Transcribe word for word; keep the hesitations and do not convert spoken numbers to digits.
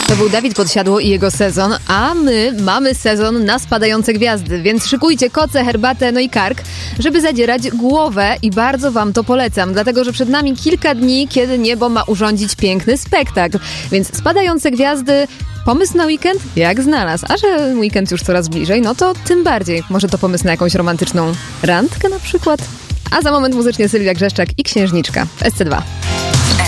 To był Dawid Podsiadło i jego sezon, a my mamy sezon na spadające gwiazdy, więc szykujcie koce, herbatę, no i kark, żeby zadzierać głowę i bardzo wam to polecam, dlatego że przed nami kilka dni, kiedy niebo ma urządzić piękny spektakl, więc spadające gwiazdy, pomysł na weekend? Jak znalazł, a że weekend już coraz bliżej, no to tym bardziej. Może to pomysł na jakąś romantyczną randkę na przykład? A za moment muzycznie Sylwia Grzeszczak i Księżniczka w S C dwa.